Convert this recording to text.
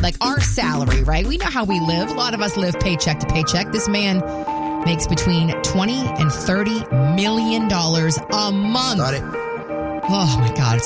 like our salary, right? We know how we live. A lot of us live paycheck to paycheck. This man makes between $20 and $30 million a month. Got it. Oh my God.